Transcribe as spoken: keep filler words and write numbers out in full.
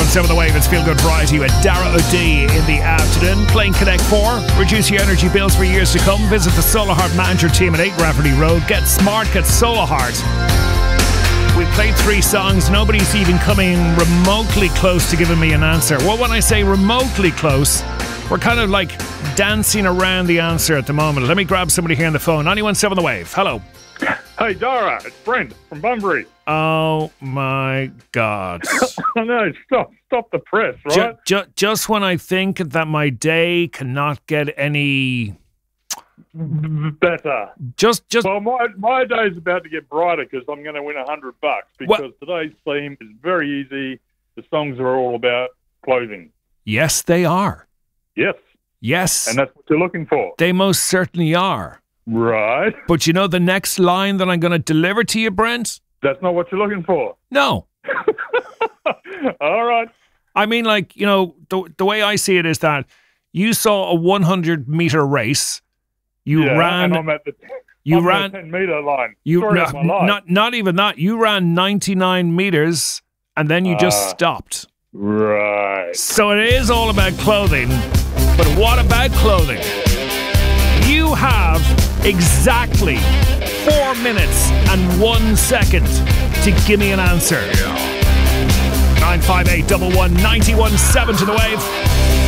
seven The Wave. It's Feel Good Variety with Dara O'D in the afternoon. Playing Connect four. Reduce your energy bills for years to come. Visit the Solar Heart Manager team at eight Rafferty Road. Get smart, get Solar Heart. We played three songs. Nobody's even coming remotely close to giving me an answer. Well, when I say remotely close, we're kind of like dancing around the answer at the moment. Let me grab somebody here on the phone. ninety-one point seven The Wave. Hello. Hey, Dara, it's Brent from Bunbury. Oh, my God. I know, stop stop the press, right? Ju- ju- just when I think that my day cannot get any... Better. Just, just... Well, my, my day's about to get brighter because I'm going to win a hundred bucks because What? today's theme is very easy. The songs are all about clothing. Yes, they are. Yes. Yes. And that's what you're looking for. They most certainly are. Right. But you know the next line that I'm going to deliver to you, Brent? That's not what you're looking for. No. All right. I mean, like, you know, the, the way I see it is that you saw a one hundred meter race. You yeah, ran... And I'm at the, you I'm ran... at the ten meter line. You, Story no, of my life. not, not even that. You ran ninety-nine meters and then you just Uh, stopped. Right. So it is all about clothing. But what about clothing? You have exactly four minutes and one second to give me an answer. nine five eight, one one, nine one seven to The Wave.